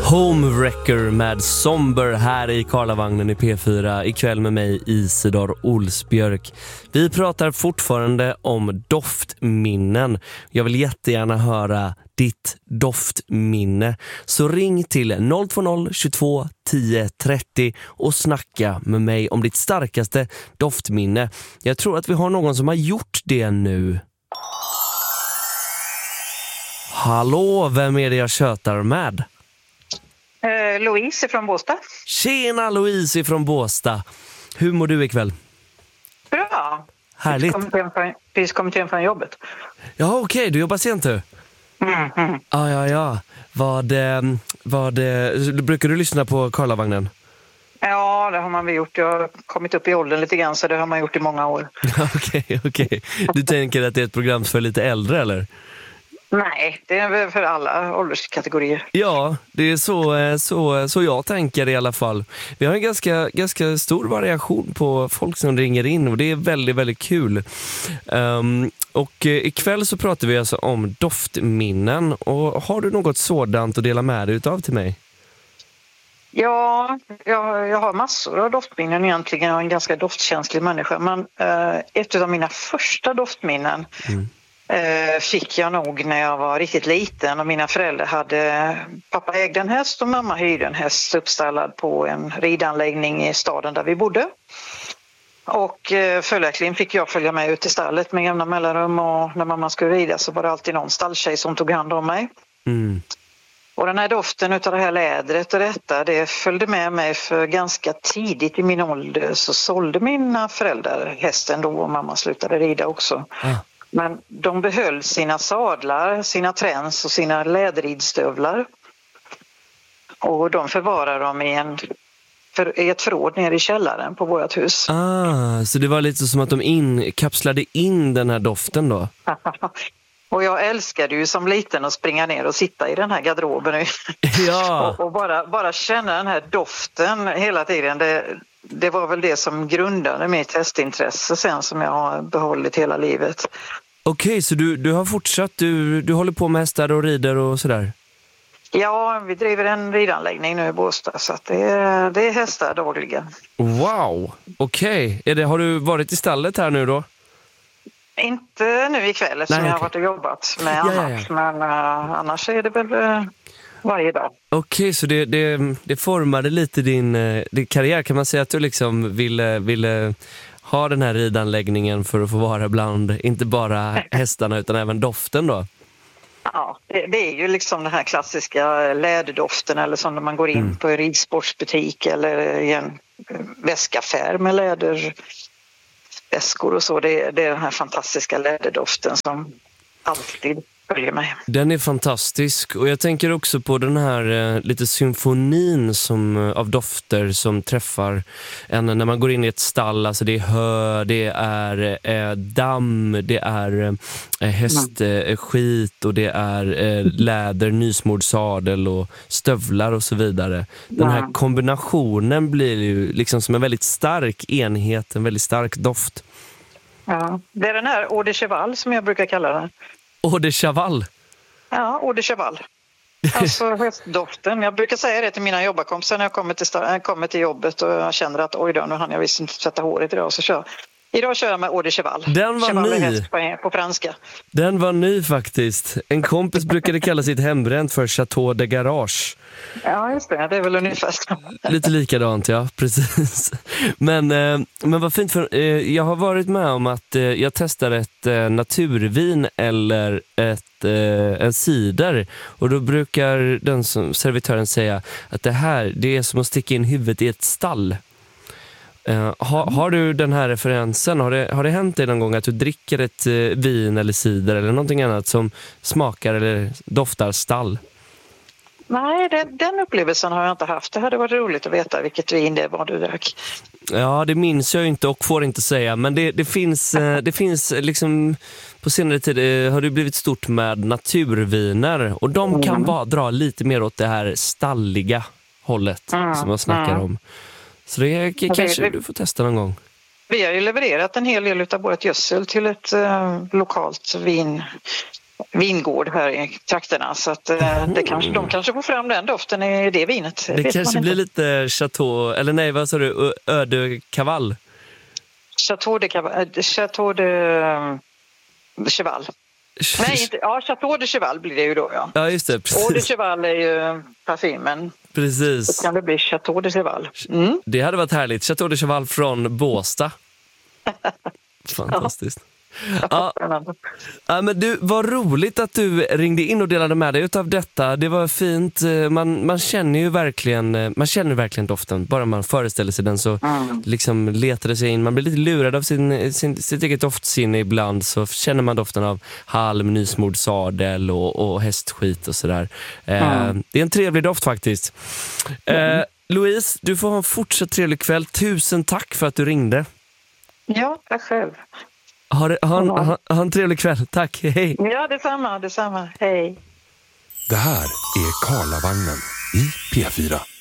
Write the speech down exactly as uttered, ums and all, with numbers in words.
Homewrecker med Somber här i Karlavagnen i P fyra. Ikväll med mig Isidor Olsbjörk. Vi pratar fortfarande om doftminnen. Jag vill jättegärna höra ditt doftminne. Så ring till noll två noll tjugotvå tio trettio och snacka med mig om ditt starkaste doftminne. Jag tror att vi har någon som har gjort det nu. Hallå, vem är det jag tjötar med? Eh, Louise från Båstad. Tjena Louise från Båstad. Hur mår du ikväll? Bra. Härligt. Precis kommit hem från jobbet. Ja, okej. Okay. Du jobbar sent du? Mm, mm. Ah, ja, ja. Vad, vad, brukar du lyssna på Karlavagnen? Ja, det har man väl gjort. Jag har kommit upp i åldern lite grann, så det har man gjort i många år. Okej, okej. Okay, okay. Du tänker att det är ett program för lite äldre, eller? Nej, det är väl för alla ålderskategorier. Ja, det är så, så, så jag tänker i alla fall. Vi har en ganska, ganska stor variation på folk som ringer in och det är väldigt, väldigt kul. Um, och ikväll så pratar vi alltså om doftminnen. Och har du något sådant att dela med dig av till mig? Ja, jag, jag har massor av doftminnen egentligen. Jag är en ganska doftkänslig människa. Men uh, ett av mina första doftminnen mm. fick jag nog när jag var riktigt liten och mina föräldrar hade, pappa ägde en häst och mamma hyrde en häst uppstallad på en ridanläggning i staden där vi bodde. Och följaktligen fick jag följa med ut till stallet med jämna mellanrum, och när mamma skulle rida så var det alltid någon stalltjej som tog hand om mig. Mm. Och den här doften utav det här lädret och detta, det följde med mig för ganska tidigt i min ålder, så sålde mina föräldrar hästen då och mamma slutade rida också. Ah. Men de behöll sina sadlar, sina träns och sina läderridstövlar. Och de förvarade dem i, en, för, i ett förråd nere i källaren på vårt hus. Ah, så det var lite som att de in, kapslade in den här doften då? Och jag älskade ju som liten att springa ner och sitta i den här garderoben. Ja. och och bara, bara känna den här doften hela tiden. Det, det var väl det som grundade mitt hästintresse sen, som jag har behållit hela livet. Okej, okay, så du, du har fortsatt, du, du håller på med hästar och rider och sådär? Ja, vi driver en ridanläggning nu i Båstad, så att det, är, det är hästar dagligen. Wow, okej. Okay. Har du varit i stallet här nu då? Inte nu ikväll eftersom Nej, okay. jag har varit och jobbat med ja, annat, ja, ja. men uh, annars är det väl uh, varje dag. Okej, okay, så det, det, det formade lite din, uh, din karriär. Kan man säga att du liksom ville, ville ha den här ridanläggningen för att få vara bland inte bara hästarna utan även doften då? Ja, det, det är ju liksom den här klassiska läderdoften, eller som när man går in mm. på en ridsportsbutik eller i en väskaffär med läder väskor och så. Det är, det är den här fantastiska läderdoften som alltid följer mig. Den är fantastisk, och jag tänker också på den här eh, lite symfonin som, av dofter som träffar en när man går in i ett stall. Alltså det är hö, det är eh, damm, det är eh, hästskit eh, och det är eh, läder, nysmord sadel och stövlar och så vidare. Den här kombinationen blir ju liksom som en väldigt stark enhet, en väldigt stark doft. Ja, det är den här Eau de Cheval som jag brukar kalla den. Eau de Cheval? Ja, Eau de Cheval. Alltså hästdoften. Jag brukar säga det till mina jobbarkompisar när jag kommer till, sta- kommer till jobbet och jag känner att oj då, nu hann jag visst inte sätta håret idag, så kör Idag kör jag med Eau de Cheval. Den var Cheval ny. Häst på, på franska. Den var ny faktiskt. En kompis brukade kalla sitt hembränt för Chateau de Garage. Ja, just det. Det är väl ungefär. Lite likadant, ja. Precis. Men, eh, men vad fint, för eh, jag har varit med om att eh, jag testar ett eh, naturvin eller ett, eh, en cider. Och då brukar den som servitören säga att det här, det är som att sticka in huvudet i ett stall. Uh, har, har du den här referensen? Har det, har det hänt dig någon gång att du dricker ett uh, vin eller cider eller någonting annat som smakar eller doftar stall? Nej, det, den upplevelsen har jag inte haft. Det hade varit roligt att veta vilket vin det var du drack. Ja, det minns jag inte och får inte säga. Men det, det finns, uh, det finns liksom, på senare tid uh, har det blivit stort med naturviner. Och de kan mm. bara dra lite mer åt det här stalliga hållet mm. som man snackar mm. om. Så det k- kanske det, du får testa någon gång. Vi har ju levererat en hel del av vårt gödsel till ett uh, lokalt vin vingård här i trakterna. Så att, eh, det kanske, de kanske får fram den doften i det vinet. Det vet kanske man blir inte. lite Chateau, eller nej, vad sa du? Ö- Öde Cavall. Chateau de, Cava- Chateau de Cheval. Nej, inte, ja, Chateau de Cheval blir det ju då, ja. Ja, just det, Eau de precis. Cheval är ju parfymen. Precis. Så kan det bli Chateau de Cheval. Mm. Det hade varit härligt. Chateau de Cheval från Båstad. Fantastiskt. Ja, ja, men du, vad roligt att du ringde in och delade med dig utav detta. Det var fint. Man, man känner ju verkligen man känner verkligen doften. Bara man föreställer sig den så Mm. liksom letar det sig in. Man blir lite lurad av sin, sin, sitt eget doftsinne ibland. Så känner man doften av halm, nysmord sadel och, och hästskit och sådär. Mm. Eh, det är en trevlig doft faktiskt. Eh, Louise, du får ha en fortsatt trevlig kväll. Tusen tack för att du ringde. Ja, tack själv. Ha, det, ha, en, ha, ha en trevlig kväll. Tack, hej. Ja, detsamma, detsamma. Hej. Det här är Karlavagnen i P fyra.